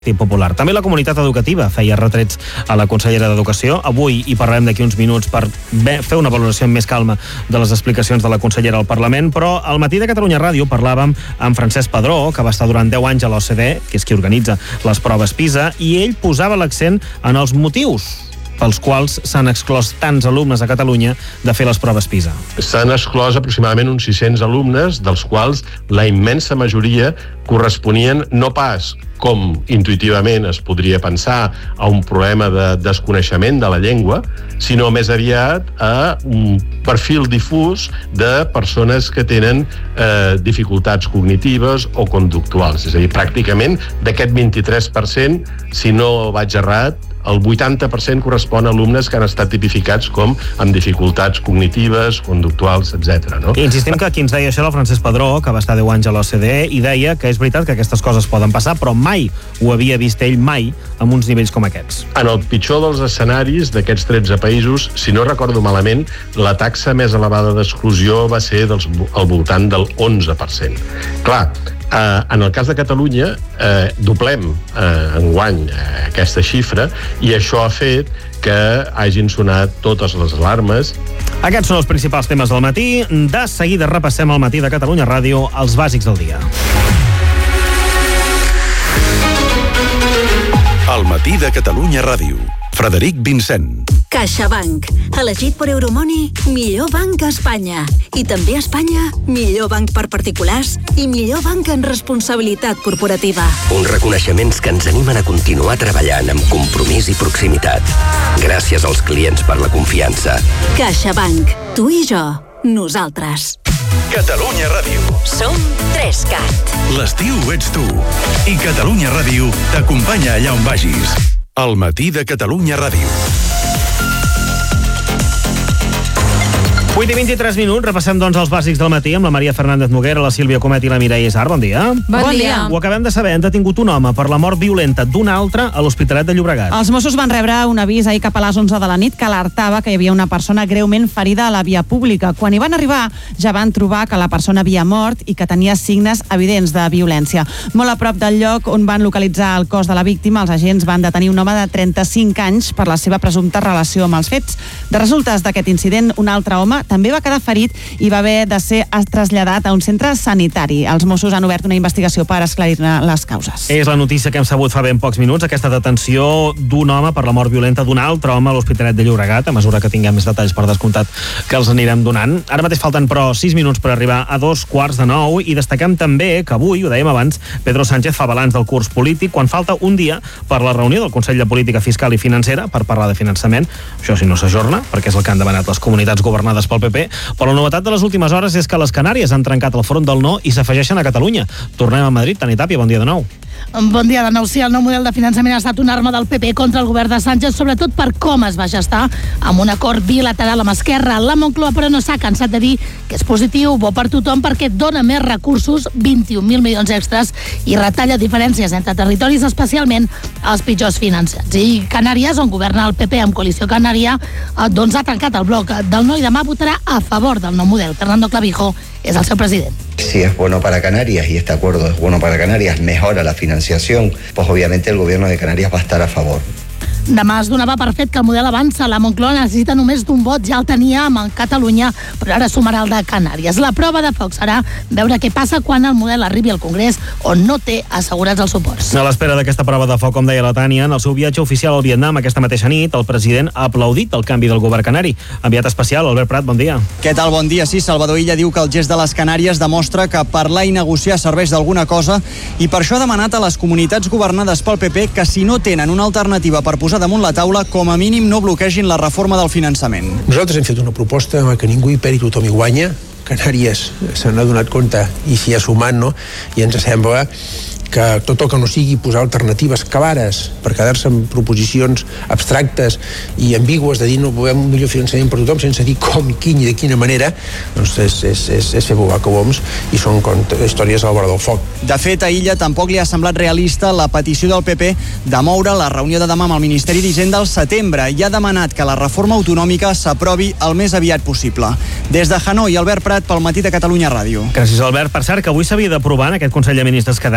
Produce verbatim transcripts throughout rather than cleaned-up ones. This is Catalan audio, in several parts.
Popular. També la comunitat educativa feia retrets a la consellera d'Educació. Avui hi parlarem d'aquí uns minuts per fer una valoració amb més calma de les explicacions de la consellera al Parlament, però al matí de Catalunya Ràdio parlàvem amb Francesc Padró, que va estar durant deu anys a l'O C D E, que és qui organitza les proves PISA, i ell posava l'accent en els motius pels quals s'han exclòs tants alumnes a Catalunya de fer les proves PISA. S'han exclòs aproximadament uns sis-cents alumnes, dels quals la immensa majoria corresponien no pas, com intuïtivament es podria pensar, a un problema de desconeixement de la llengua, sinó més aviat a un perfil difús de persones que tenen eh, dificultats cognitives o conductuals. És a dir, pràcticament d'aquest vint-i-tres per cent, si no vaig errat, el vuitanta per cent correspon a alumnes que han estat tipificats com amb dificultats cognitives, conductuals, etcètera. No? I insistim que qui ens deia això era el Francesc Padró, que va estar deu anys a l'O C D E, i deia que és veritat que aquestes coses poden passar, però mai ho havia vist ell mai amb uns nivells com aquests. En el pitjor dels escenaris d'aquests tretze països, si no recordo malament, la taxa més elevada d'exclusió va ser dels, al voltant del onze per cent. Clar, Uh, en el cas de Catalunya uh, doblem uh, enguany uh, aquesta xifra i això ha fet que hagin sonat totes les alarmes. Aquests són els principals temes del matí. De seguida repassem al matí de Catalunya Ràdio els bàsics del dia. Al matí de Catalunya Ràdio. Frederic Vincent. CaixaBank, elegit per Euromoney, millor banc a Espanya. I també a Espanya, millor banc per particulars i millor banc en responsabilitat corporativa. Uns reconeixements que ens animen a continuar treballant amb compromís i proximitat. Gràcies als clients per la confiança. CaixaBank, tu i jo, nosaltres. Catalunya Ràdio. Som Trescat. L'estiu ets tu. I Catalunya Ràdio t'acompanya allà on vagis. Al matí de Catalunya Ràdio. vuit i vint-i-tres minuts, repassem doncs els bàsics del matí amb la Maria Fernández Noguera, la Sílvia Comet i la Mireia Isar. Bon dia. Bon dia. Ho acabem de saber, han detingut un home per la mort violenta d'un altre a l'Hospitalet de Llobregat. Els Mossos van rebre un avís ahir cap a les onze de la nit que alertava que hi havia una persona greument ferida a la via pública. Quan hi van arribar ja van trobar que la persona havia mort i que tenia signes evidents de violència. Molt a prop del lloc on van localitzar el cos de la víctima, els agents van detenir un home de trenta-cinc anys per la seva presumpta relació amb els fets. De resultes d'aquest incident, un altre home també va quedar ferit i va haver de ser traslladat a un centre sanitari. Els Mossos han obert una investigació per esclarir-ne les causes. És la notícia que hem sabut fa ben pocs minuts, aquesta detenció d'un home per la mort violenta d'un altre home a l'Hospitalet de Llobregat, a mesura que tinguem més detalls per descomptat que els anirem donant. Ara mateix falten però sis minuts per arribar a dos quarts de nou i destaquem també que avui, ho dèiem abans, Pedro Sánchez fa balanç del curs polític quan falta un dia per la reunió del Consell de Política Fiscal i Financera per parlar de finançament. Això si no s'ajorna, perquè és el que han demanat les comunitats governades pel P P. Però la novetat de les últimes hores és que les Canàries han trencat el front del no i s'afegeixen a Catalunya. Tornem a Madrid. Tani Tàpia, bon dia de nou. Bon dia de nou. Sí, el nou model de finançament ha estat una arma del P P contra el govern de Sánchez, sobretot per com es va gestar amb un acord bilateral amb Esquerra. La Moncloa, però, no s'ha cansat de dir que és positiu, bo per tothom, perquè dona més recursos, vint-i-un mil milions extras, i retalla diferències entre territoris, especialment els pitjors financers. I Canàries, on governa el P P amb Coalició Canària, doncs ha tancat el bloc del no i demà votarà a favor del nou model. Fernando Clavijo és el seu president. Si es bueno para Canarias y este acuerdo es bueno para Canarias, mejora la financiación, pues obviamente el gobierno de Canarias va a estar a favor. Demà es donava per fet que el model avança. La Moncloa necessita només d'un vot, ja el tenia amb Catalunya, però ara sumarà el de Canàries. La prova de foc serà veure què passa quan el model arribi al Congrés, on no té assegurats els suports. A l'espera d'aquesta prova de foc, com deia la Tània, en el seu viatge oficial al Vietnam aquesta mateixa nit, el president ha aplaudit el canvi del govern canari. Enviat especial, Albert Prat, bon dia. Què tal, bon dia? Sí, Salvador Illa diu que el gest de les Canàries demostra que parlar i negociar serveix d'alguna cosa i per això ha demanat a les comunitats governades pel P P que si no tenen una alternativa per posar damunt la taula, com a mínim no bloquegin la reforma del finançament. Nosaltres hem fet una proposta que ningú hi perd i tothom hi guanya. Canàries se n'ha donat compte i s'hi ha sumat, no? I ens sembla que tot el que no sigui posar alternatives clares per quedar-se amb proposicions abstractes i ambigües de dir no volem un millor finançament per tothom sense dir com, quin i de quina manera, doncs és, és, és, és fer volar coloms i són històries a la vora del foc. De fet, a Illa tampoc li ha semblat realista la petició del P P de moure la reunió de demà amb el Ministeri d'Hisenda al setembre i ha demanat que la reforma autonòmica s'aprovi el més aviat possible. Des de Hanoi, Albert Prat, pel matí de Catalunya Ràdio. Gràcies, Albert. Per cert, que avui s'havia d'aprovar en aquest Consell de Ministres que dèiem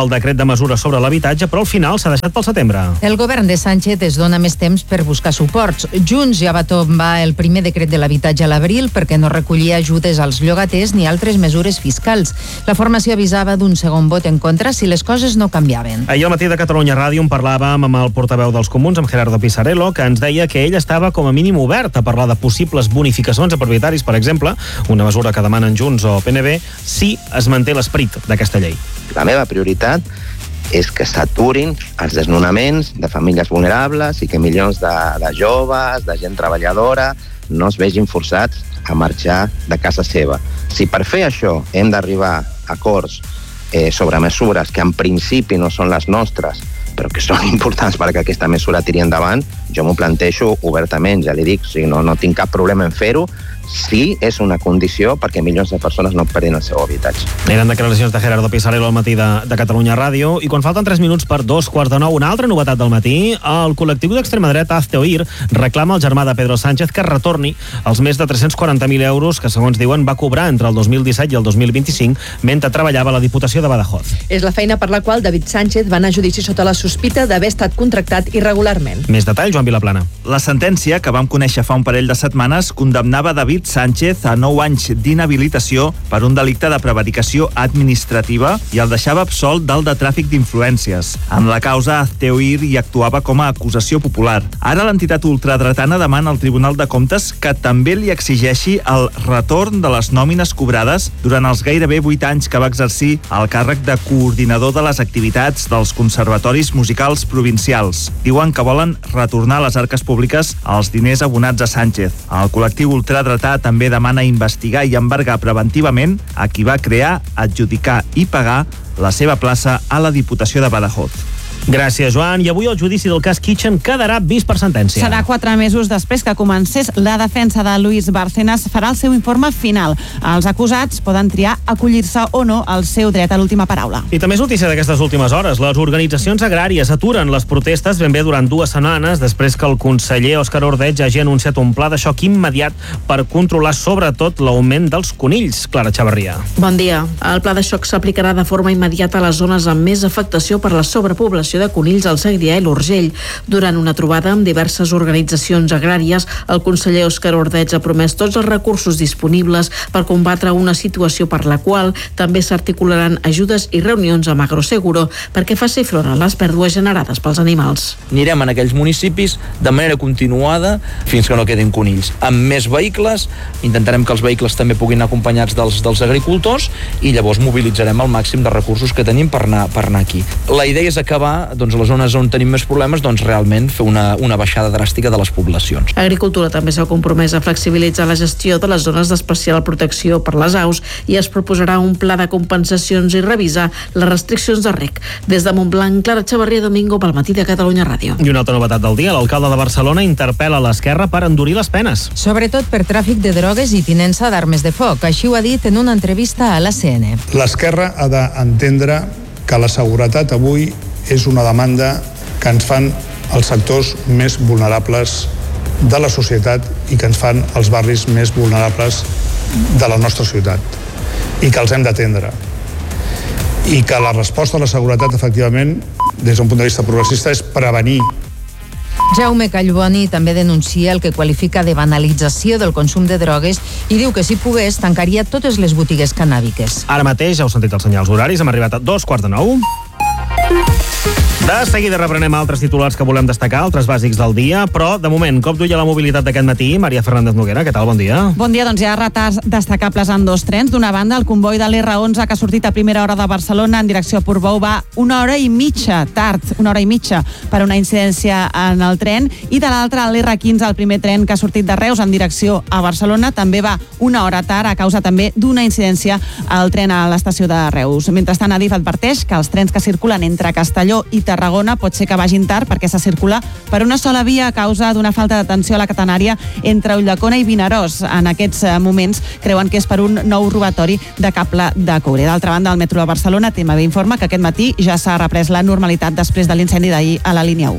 el decret de mesures sobre l'habitatge, però al final s'ha deixat pel setembre. El govern de Sánchez es dona més temps per buscar suports. Junts ja va tombar el primer decret de l'habitatge a l'abril perquè no recollia ajudes als llogaters ni altres mesures fiscals. La formació avisava d'un segon vot en contra si les coses no canviaven. Ahir al matí de Catalunya Ràdio en parlàvem amb el portaveu dels Comuns, amb Gerardo Pisarello, que ens deia que ell estava com a mínim obert a parlar de possibles bonificacions a propietaris, per exemple, una mesura que demanen Junts o P N B, si es manté l'esperit d'aquesta llei. La meva prioritat és que s'aturin els desnonaments de famílies vulnerables i que milions de, de joves, de gent treballadora, no es vegin forçats a marxar de casa seva. Si per fer això hem d'arribar a acords eh, sobre mesures que en principi no són les nostres, però que són importants perquè aquesta mesura tiri endavant, jo m'ho plantejo obertament, ja li dic, o sigui, no, no tinc cap problema en fer-ho, sí és una condició perquè milions de persones no perdin el seu habitatge. Eren declaracions de Gerardo Pisarello al matí de, de Catalunya Ràdio, i quan falten tres minuts per dos quarts de nou, una altra novetat del matí, el col·lectiu d'extrema dreta Hazte Oír reclama al germà de Pedro Sánchez que retorni els més de tres-cents quaranta mil euros que, segons diuen, va cobrar entre el dos mil disset i el dos mil vint-i-cinc mentre treballava a la Diputació de Badajoz. És la feina per la qual David Sánchez va anar a judici sota la sospita d'haver estat contractat irregularment. Més detall, Joan Vilaplana. La sentència, que vam conèixer fa un parell de setmanes, condemnava David Sánchez a nou anys d'inhabilitació per un delicte de prevaricació administrativa i el deixava absolt del de tràfic d'influències. En la causa, Hazte Oír hi actuava com a acusació popular. Ara l'entitat ultradretana demana al Tribunal de Comptes que també li exigeixi el retorn de les nòmines cobrades durant els gairebé vuit anys que va exercir el càrrec de coordinador de les activitats dels conservatoris musicals provincials. Diuen que volen retornar a les arques públiques els diners abonats a Sánchez. El col·lectiu ultradretà també demana investigar i embargar preventivament a qui va crear, adjudicar i pagar la seva plaça a la Diputació de Badajoz. Gràcies, Joan. I avui el judici del cas Kitchen quedarà vist per sentència. Serà quatre mesos després que comencés la defensa de Luis Bárcenas farà el seu informe final. Els acusats poden triar acollir-se o no al seu dret a l'última paraula. I també és notícia d'aquestes últimes hores. Les organitzacions agràries aturen les protestes ben bé durant dues setmanes després que el conseller Òscar Ordeig hagi anunciat un pla de xoc immediat per controlar sobretot l'augment dels conills. Clara Chavarria. Bon dia. El pla de xoc s'aplicarà de forma immediata a les zones amb més afectació per la sobrepoblació de conills al Segrià i l'Urgell. Durant una trobada amb diverses organitzacions agràries, el conseller Òscar Ordeig ha promès tots els recursos disponibles per combatre una situació per la qual també s'articularan ajudes i reunions amb Agroseguro perquè faci front a les pèrdues generades pels animals. Anirem en aquells municipis de manera continuada fins que no quedin conills. Amb més vehicles, intentarem que els vehicles també puguin anar acompanyats dels, dels agricultors i llavors mobilitzarem el màxim de recursos que tenim per anar, per anar aquí. La idea és acabar doncs, les zones on tenim més problemes, doncs realment fer una, una baixada dràstica de les poblacions. Agricultura també s'ha compromès a flexibilitzar la gestió de les zones d'especial protecció per les aus i es proposarà un pla de compensacions i revisar les restriccions de reg. Des de Montblanc, Clara Chavarria, Domingo, pel matí de Catalunya Ràdio. I una altra novetat del dia, l'alcalde de Barcelona interpel·la l'Esquerra per endurir les penes. Sobretot per tràfic de drogues i tinença d'armes de foc. Així ho ha dit en una entrevista a la C N. L'Esquerra ha d'entendre que la seguretat avui és una demanda que ens fan els sectors més vulnerables de la societat i que ens fan els barris més vulnerables de la nostra ciutat i que els hem d'atendre. I que la resposta a la seguretat, efectivament, des d'un punt de vista progressista, és prevenir. Jaume Collboni també denuncia el que qualifica de banalització del consum de drogues i diu que si pogués tancaria totes les botigues cannàbiques. Ara mateix ja heu sentit els senyals horaris, hem arribat a dos quarts de nou. De seguida reprenem altres titulars que volem destacar, altres bàsics del dia, però de moment, com duia la mobilitat d'aquest matí, Maria Fernández Noguera, què tal? Bon dia. Bon dia, doncs hi ha retards destacables en dos trens. D'una banda, el comboi de l'R onze que ha sortit a primera hora de Barcelona en direcció a Portbou va una hora i mitja tard, una hora i mitja per una incidència en el tren, i de l'altra, l'R quinze, el primer tren que ha sortit de Reus en direcció a Barcelona, també va una hora tard a causa també d'una incidència al tren a l'estació de Reus. Mentrestant, Adif adverteix que els trens que circulen entre Castelló i Tarragona pot ser que vagin tard perquè se circula per una sola via a causa d'una falta d'atenció a la catenària entre Ulldecona i Vinaròs. En aquests moments creuen que és per un nou robatori de cable de coure. D'altra banda, el metro de Barcelona, T M B informa que aquest matí ja s'ha reprès la normalitat després de l'incendi d'ahir a la línia u.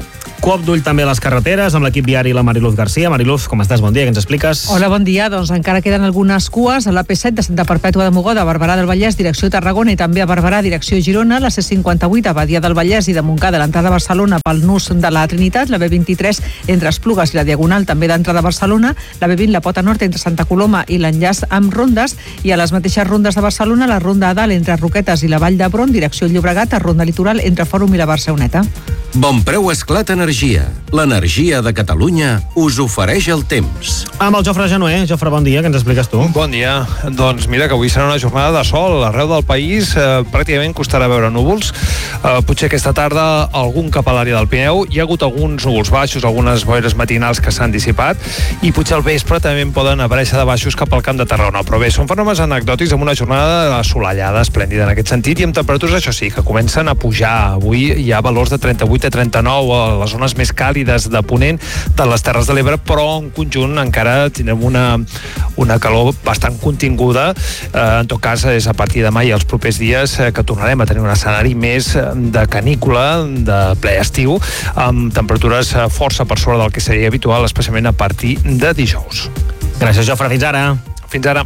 Cop d'ull també a les carreteres, amb l'equip viari la Mariluz Garcia. Mariluz, com estàs? Bon dia, què ens expliques? Hola, bon dia. Doncs encara queden algunes cues a l'A P set de Santa Perpètua de Mogoda, a Barberà del Vallès, direcció Tarragona, i també a Barberà, direcció Girona, la C cinquanta-vuit a Badia del Vallès i de Montcada, l'entrada a Barcelona pel nus de la Trinitat, la B vint-i-tres entre Esplugues i la Diagonal, també d'entrada a Barcelona, la B vint, la Pota Nord entre Santa Coloma i l'enllaç amb Rondes, i a les mateixes rondes de Barcelona, la ronda a dalt entre Roquetes i la Vall d'Hebron, direcció Llobregat, a ronda litoral entre Fòrum i la Barceloneta. Bon preu Esclat Energia. L'energia de Catalunya us ofereix el temps. Amb el Jofre Genoé. Jofre, bon dia, què ens expliques tu? Bon dia. Doncs mira que avui serà una jornada de sol arreu del país. Eh, pràcticament costarà veure núvols. Eh, potser aquesta tarda algun cap a l'àrea del Pirineu. Hi ha hagut alguns núvols baixos, algunes boires matinals que s'han dissipat, i potser al vespre també poden aparèixer de baixos cap al Camp de Tarragona. Però bé, són fenòmens anecdòtics amb una jornada assolellada, esplèndida en aquest sentit, i amb temperatures, això sí, que comencen a pujar. Avui hi ha valors de trenta-vuit a trenta-nou a les zones més càlides de Ponent de les Terres de l'Ebre, però en conjunt encara tindrem una, una calor bastant continguda. Eh, en tot cas, és a partir de demà i els propers dies eh, que tornarem a tenir un escenari més de canícula, de ple estiu, amb temperatures força per sobre del que seria habitual, especialment a partir de dijous. Gràcies, Jofre. Fins ara. Fins ara.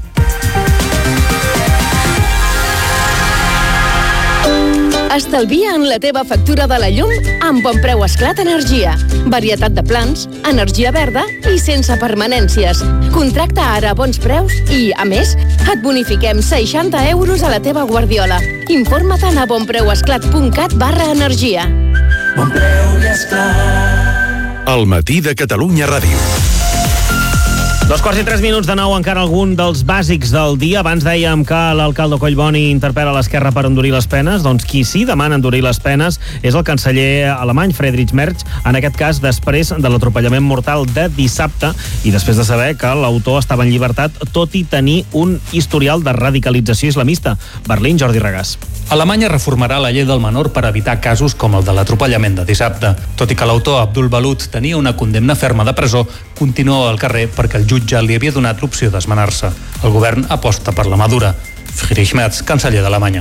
Estalvia en la teva factura de la llum amb Bon Preu Esclat Energia. Varietat de plans, energia verda i sense permanències. Contracta ara a bons preus i, a més, et bonifiquem seixanta euros a la teva guardiola. Informa't a bonpreuesclat.cat barra energia. Bon Preu i Esclat. El matí de Catalunya Ràdio. Dos quarts i tres minuts de nou, encara algun dels bàsics del dia. Abans dèiem que l'alcalde Collboni interpel·la l'Esquerra per endurir les penes. Doncs qui sí demana endurir les penes és el canceller alemany, Friedrich Merz, en aquest cas després de l'atropellament mortal de dissabte i després de saber que l'autor estava en llibertat, tot i tenir un historial de radicalització islamista. Berlín, Jordi Regàs. Alemanya reformarà la llei del menor per evitar casos com el de l'atropellament de dissabte. Tot i que l'autor Abdul Balut tenia una condemna ferma de presó, continua al carrer perquè el jutge li havia donat l'opció d'esmenar-se. El govern aposta per la mà dura. Friedrich Merz, canceller d'Alemanya.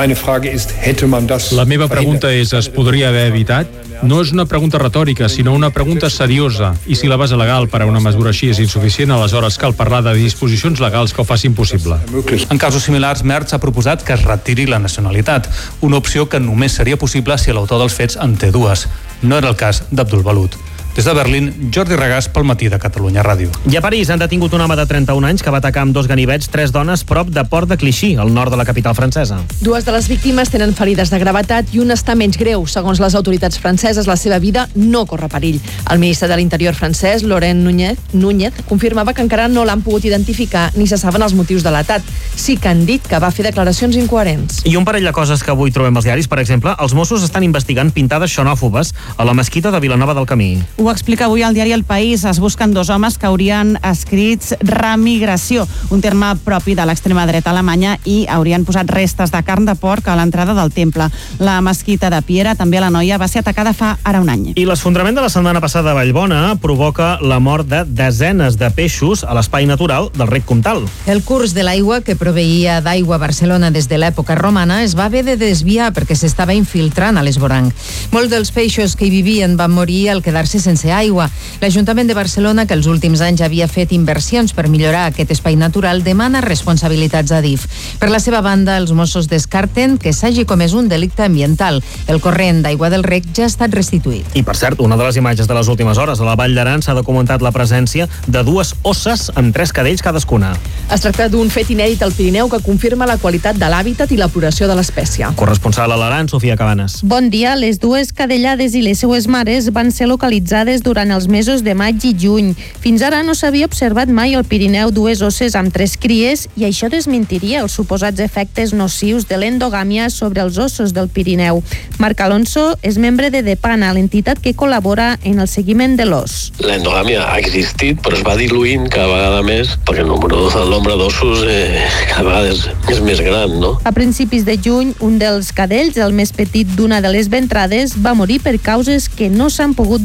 La meva pregunta és, es podria haver evitat? No és una pregunta retòrica, sinó una pregunta seriosa. I si la base legal per a una mesura així és insuficient, aleshores cal parlar de disposicions legals que ho facin possible. En casos similars, Merz ha proposat que es retiri la nacionalitat, una opció que només seria possible si l'autor dels fets en té dues. No era el cas d'Abdul Balut. Des de Berlín, Jordi Regàs pel matí de Catalunya Ràdio. I a París han detingut un home de trenta-un anys que va atacar amb dos ganivets tres dones prop de Port de Clichy, al nord de la capital francesa. Dues de les víctimes tenen ferides de gravetat i una està menys greu. Segons les autoritats franceses, la seva vida no corre perill. El ministre de l'Interior francès, Laurent Núñez, Núñez, confirmava que encara no l'han pogut identificar ni se saben els motius de l'atac. Sí que han dit que va fer declaracions incoherents. I un parell de coses que avui trobem als diaris. Per exemple, els Mossos estan investigant pintades xenòfobes a la mesquita de Vilanova del Camí. Ho explica avui al diari El País. Es busquen dos homes que haurien escrits remigració, un terme propi de l'extrema dreta alemanya, i haurien posat restes de carn de porc a l'entrada del temple. La mesquita de Piera, també a la Noia, va ser atacada fa ara un any. I l'esfondrament de la setmana passada a Vallbona provoca la mort de desenes de peixos a l'espai natural del Rec Comtal. El curs de l'aigua, que proveïa d'aigua a Barcelona des de l'època romana, es va haver de desviar perquè s'estava infiltrant a l'esvoranc. Molts dels peixos que hi vivien van morir al quedar-se sense aigua. L'Ajuntament de Barcelona, que els últims anys havia fet inversions per millorar aquest espai natural, demana responsabilitats a D I F. Per la seva banda, els Mossos descarten que s'hagi comès un delicte ambiental. El corrent d'aigua del rec ja ha estat restituït. I, per cert, una de les imatges de les últimes hores a la Vall d'Aran s'ha documentat la presència de dues osses amb tres cadells cadascuna. Es tracta d'un fet inèdit al Pirineu que confirma la qualitat de l'hàbitat i la floració de l'espècie. Corresponsal a l'Aran, Sofia Cabanes. Bon dia. Les dues cadellades i les seues mares van ser localitzades durant els mesos de maig i juny. Fins ara no s'havia observat mai al Pirineu dues osses amb tres cries, i això desmentiria els suposats efectes nocius de l'endogàmia sobre els ossos del Pirineu. Marc Alonso és membre de DEPANA, l'entitat que col·labora en el seguiment de l'os. L'endogàmia ha existit, però es va diluint cada vegada més perquè el número, el nombre d'ossos eh, cada vegada és, és més gran, no? A principis de juny, un dels cadells, el més petit d'una de les ventrades, va morir per causes que no s'han pogut determinar.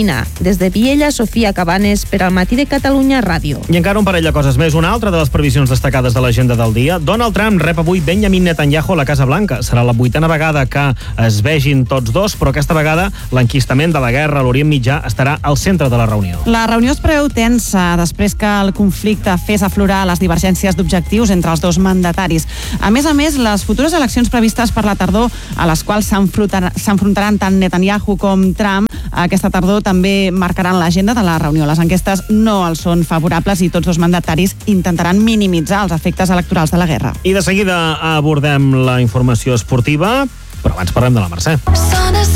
Palestina. Des de Viella, Sofia Cabanes, per al Matí de Catalunya Ràdio. I encara un parell de coses més. Una altra de les previsions destacades de l'agenda del dia. Donald Trump rep avui Benjamin Netanyahu a la Casa Blanca. Serà la vuitena vegada que es vegin tots dos, però aquesta vegada l'enquistament de la guerra a l'Orient Mitjà estarà al centre de la reunió. La reunió es preveu tensa després que el conflicte fes aflorar les divergències d'objectius entre els dos mandataris. A més a més, les futures eleccions previstes per la tardor, a les quals s'enfrontaran tant Netanyahu com Trump, aquesta tardor també marcaran l'agenda de la reunió. Les enquestes no els són favorables i tots dos mandataris intentaran minimitzar els efectes electorals de la guerra. I de seguida abordem la informació esportiva, però abans parlem de la Mercè.